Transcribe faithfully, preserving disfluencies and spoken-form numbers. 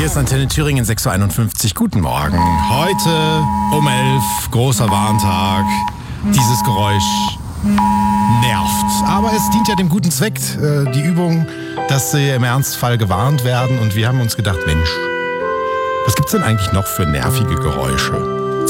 Hier ist Antenne Thüringen sechs Uhr einundfünfzig. Guten Morgen. Heute um elf, großer Warntag. Dieses Geräusch nervt. Aber es dient ja dem guten Zweck, die Übung, dass Sie im Ernstfall gewarnt werden. Und wir haben uns gedacht, Mensch, was gibt's denn eigentlich noch für nervige Geräusche?